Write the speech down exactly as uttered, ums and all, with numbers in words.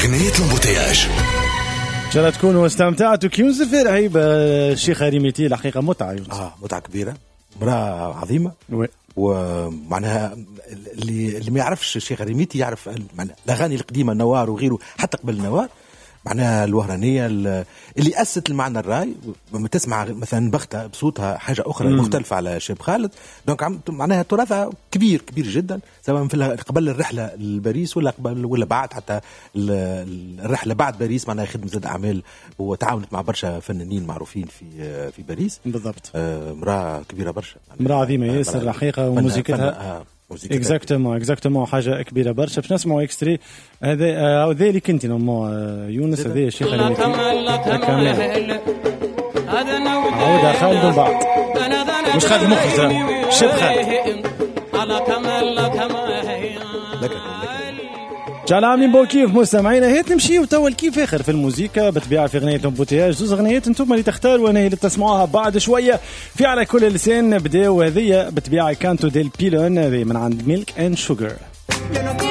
أغنية الامبوتياج. إن شاء الله تكونوا استمتعتوا. كي يوسف رهيب الشيخ ريميتي الحقيقة متعة. اه متعة كبيرة، امرأة عظيمة. وي. ومعناها اللي اللي ما يعرفش الشيخ ريميتي يعرف معناها الأغاني القديمة نوار وغيره حتى قبل نوار، معناها الوهرانية اللي أسست المعنى الراي. لما تسمع مثلا بختة بصوتها حاجة أخرى مم. مختلفة على شاب خالد، دونك معناها تراثها كبير كبير جدا، سواء في قبل الرحلة لباريس ولا قبل ولا بعد، حتى الرحلة بعد باريس معناها خدمة زاد أعمال وتعاونت مع برشا فنانين معروفين في في باريس. بالضبط. امرأة كبيرة برشا، امرأة عظيمة ياسر الحقيقة، وموسيقتها اكزاكتومون اكزاكتومون حاجه كبيره برشا. باش نسمعوا اكستري هذا هذا اللي كنت نمو يونس، هذا الشيخ اللي كامل عودها خالد من بعد مش خالد مخرج شاب خالد جعل عاملين بو كيف مستمعينا. هيت نمشي وتوا كيف اخر في الموسيقى بتبيع في اغنيه امبوتياج. زوز اغنيات انتم اللي تختاروا وانا اللي تسمعوها بعد شويه في على كل لسان. بداو هذه بتبيع كانتو ديل بيلون هذه من عند ميلك اند شوجر.